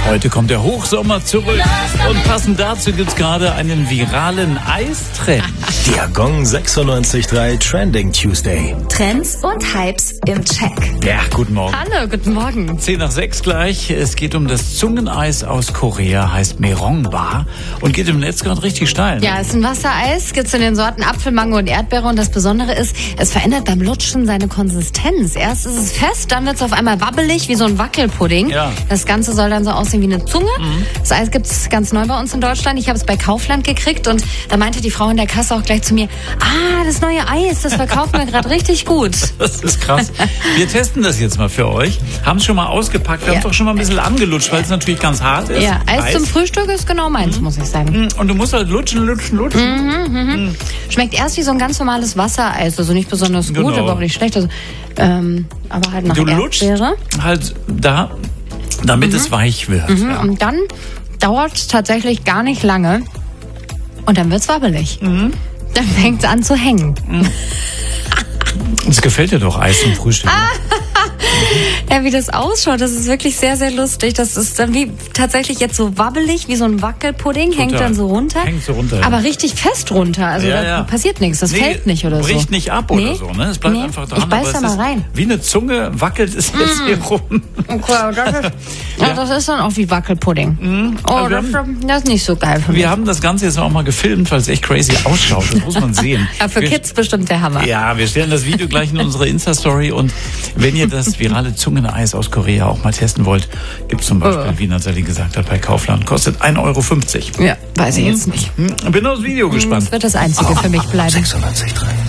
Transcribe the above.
Heute kommt der Hochsommer zurück und passend dazu gibt's gerade einen viralen Eistrend. Der Gong 96.3 Trending Tuesday. Trends und Hypes im Check. Ja, guten Morgen. Hallo, guten Morgen. 10 nach 6 gleich. Es geht um das Zungeneis aus Korea, heißt Maerongba und geht im Netz gerade richtig steil. Ja, es ist ein Wassereis, gibt's in den Sorten Apfel, Mango und Erdbeere und das Besondere ist, es verändert beim Lutschen seine Konsistenz. Erst ist es fest, dann wird's auf einmal wabbelig wie so ein Wackelpudding. Ja. Das Ganze soll dann so aussehen wie eine Zunge. Das Eis gibt's ganz neu bei uns in Deutschland. Ich habe es bei Kaufland gekriegt und da meinte die Frau in der Kasse auch gleich zu mir, das neue Eis, das verkaufen wir gerade richtig gut. Das ist krass. Wir testen das jetzt mal für euch. Haben es schon mal ausgepackt, wir haben es auch schon mal ein bisschen angelutscht, weil es natürlich ganz hart ist. Ja, Eis zum Frühstück ist genau meins, muss ich sagen. Und du musst halt lutschen. Schmeckt erst wie so ein ganz normales Wassereis, also nicht besonders gut, Genau. aber auch nicht schlecht. Also, aber halt nach Du lutschst Erdbeere. halt da, damit es weich wird. Ja. Und dann dauert es tatsächlich gar nicht lange und dann wird's wabbelig. Dann fängt es an zu hängen. Es gefällt dir doch Eis zum Frühstück. Ja, wie das ausschaut, das ist wirklich sehr, sehr lustig. Das ist dann wie tatsächlich jetzt so wabbelig, wie so ein Wackelpudding, hängt dann so runter. Hängt so runter, ja. Aber richtig fest runter, also da passiert nichts, das fällt nicht oder so. Bricht nicht ab oder so, ne? Es bleibt einfach dran. Ich beiß da mal rein. Wie eine Zunge wackelt es jetzt hier rum. Okay, das ist dann auch wie Wackelpudding. Aber das ist nicht so geil für mich. Wir haben das Ganze jetzt auch mal gefilmt, weil es echt crazy ausschaut. Das muss man sehen. Aber für Kids bestimmt der Hammer. Ja, wir stellen das Video gleich in unsere Insta-Story und wenn ihr das virale Zungeneis aus Korea auch mal testen wollt, gibt es zum Beispiel, wie Nathalie gesagt hat, bei Kaufland, kostet 1,50 €. Ja, weiß ich jetzt nicht. Bin aufs Video gespannt. Das wird das Einzige für mich bleiben. 96.3